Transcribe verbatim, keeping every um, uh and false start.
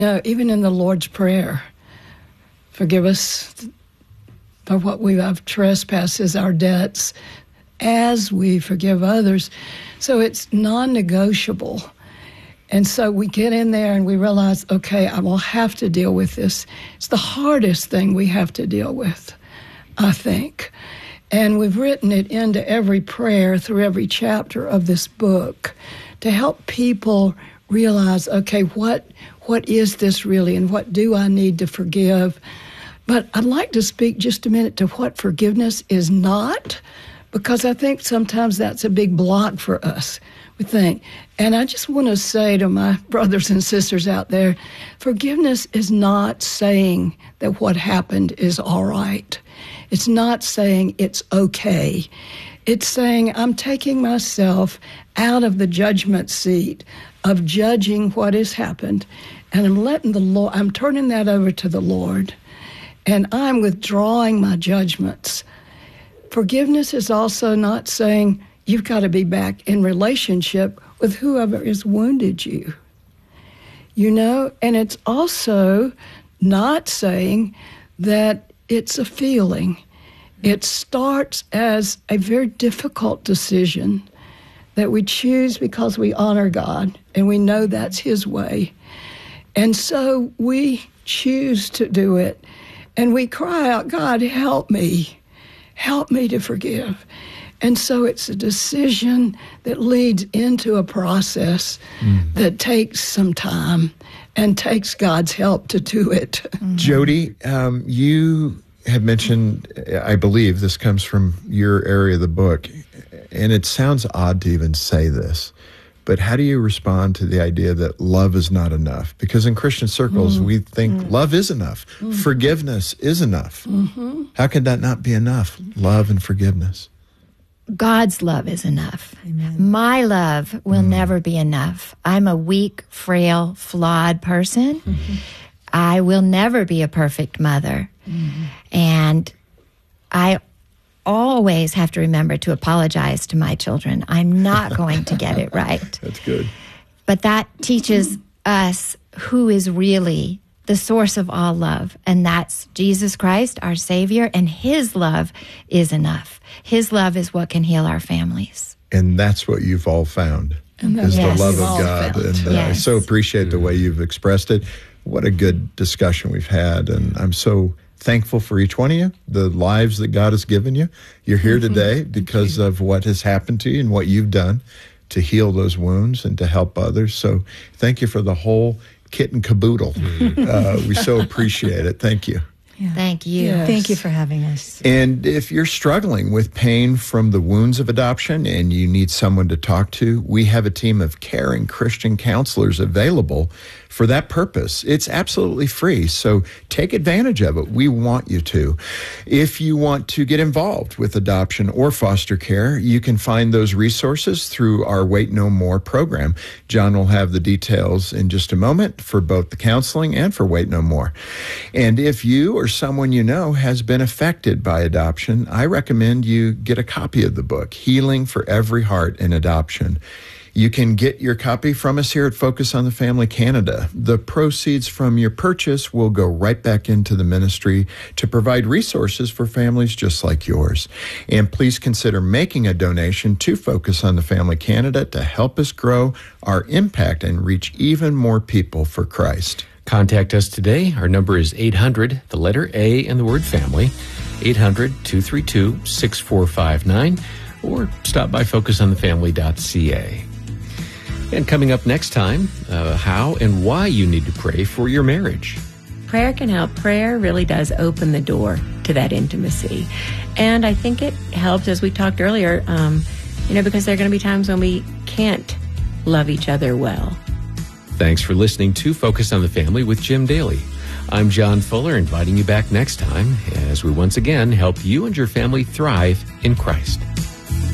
know, even in the Lord's Prayer, forgive us for what we have trespasses, our debts, as we forgive others. So it's non-negotiable. And so we get in there and we realize, okay, I will have to deal with this. It's the hardest thing we have to deal with, I think. And we've written it into every prayer through every chapter of this book to help people realize, okay, what what is this really, and what do I need to forgive? But I'd like to speak just a minute to what forgiveness is not, because I think sometimes that's a big block for us. We think, and I just want to say to my brothers and sisters out there, forgiveness is not saying that what happened is all right. It's not saying it's okay. It's saying I'm taking myself out of the judgment seat of judging what has happened, and I'm letting the Lord, I'm turning that over to the Lord, and I'm withdrawing my judgments. Forgiveness is also not saying you've got to be back in relationship with whoever has wounded you. You know, and it's also not saying that it's a feeling. It starts as a very difficult decision that we choose because we honor God and we know that's His way. And so we choose to do it, and we cry out, God, help me. Help me to forgive. And so it's a decision that leads into a process mm. that takes some time and takes God's help to do it. Mm-hmm. Jody, um, you have mentioned, I believe this comes from your area of the book, and it sounds odd to even say this, but how do you respond to the idea that love is not enough? Because in Christian circles, mm. we think mm. love is enough. Mm. Forgiveness is enough. Mm-hmm. How could that not be enough? Love and forgiveness. God's love is enough. Amen. My love will mm. never be enough. I'm a weak, frail, flawed person. Mm-hmm. I will never be a perfect mother. Mm-hmm. And I always have to remember to apologize to my children. I'm not going to get it right. That's good. But that teaches us who is really the source of all love, and that's Jesus Christ, our Savior, and His love is enough. His love is what can heal our families. And that's what you've all found, is yes. the love of God. Found. And uh, yes. I so appreciate the way you've expressed it. What a good discussion we've had, and I'm so thankful for each one of you, the lives that God has given you. You're here mm-hmm. today because of what has happened to you and what you've done to heal those wounds and to help others. So thank you for the whole kit and caboodle. Mm-hmm. Uh, we so appreciate it. Thank you. Yeah. Thank you. Yes. Thank you for having us. And if you're struggling with pain from the wounds of adoption and you need someone to talk to, we have a team of caring Christian counselors available for that purpose. It's absolutely free, so take advantage of it. We want you to. If you want to get involved with adoption or foster care, you can find those resources through our Wait No More program. John will have the details in just a moment for both the counseling and for Wait No More. And if you or someone you know has been affected by adoption, I recommend you get a copy of the book, Healing for Every Heart in Adoption. You can get your copy from us here at Focus on the Family Canada. The proceeds from your purchase will go right back into the ministry to provide resources for families just like yours. And please consider making a donation to Focus on the Family Canada to help us grow our impact and reach even more people for Christ. Contact us today. Our number is eight hundred, the letter A and the word family, eight hundred, two three two, six four five nine, or stop by focus on the family dot c a. And coming up next time, uh, how and why you need to pray for your marriage. Prayer can help. Prayer really does open the door to that intimacy. And I think it helps, as we talked earlier, um, you know, because there are going to be times when we can't love each other well. Thanks for listening to Focus on the Family with Jim Daly. I'm John Fuller, inviting you back next time as we once again help you and your family thrive in Christ.